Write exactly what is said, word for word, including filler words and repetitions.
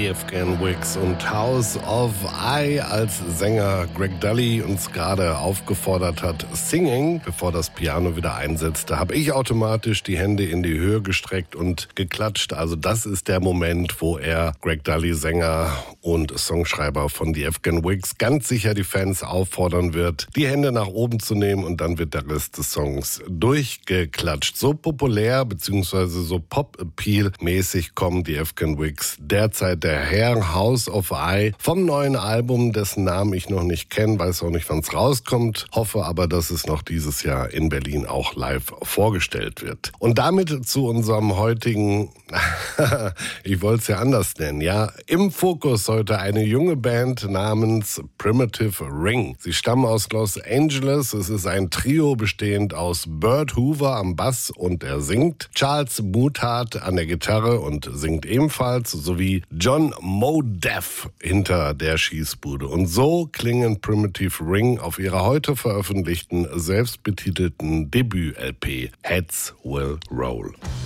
die Afghan Wigs und House of I, als Sänger Greg Dulli uns gerade aufgefordert hat, Singing, bevor das Piano wieder einsetzte, habe ich automatisch die Hände in die Höhe gestreckt und geklatscht. Also das ist der Moment, wo er, Greg Dulli, Sänger und Songschreiber von die Afghan Wigs, ganz sicher die Fans auffordern wird, die Hände nach oben zu nehmen, und dann wird der Rest des Songs durchgeklatscht. So populär bzw. so Pop-Appeal-mäßig kommen die Afghan Wigs derzeit daher. House of I vom neuen Album, dessen Namen ich noch nicht kenne, weiß auch nicht, wann es rauskommt, hoffe aber, dass es noch dieses Jahr in Berlin auch live vorgestellt wird. Und damit zu unserem heutigen, ich wollte es ja anders nennen, ja, im Fokus heute eine junge Band namens Primitive Ring. Sie stammen aus Los Angeles. Es ist ein Trio bestehend aus Bert Hoover am Bass und er singt, Charles Muthardt an der Gitarre und singt ebenfalls, sowie John Modeff hinter der Schießbude. Und so klingen Primitive Ring auf ihrer heute veröffentlichten, selbstbetitelten Debüt-L P Heads Will Roll.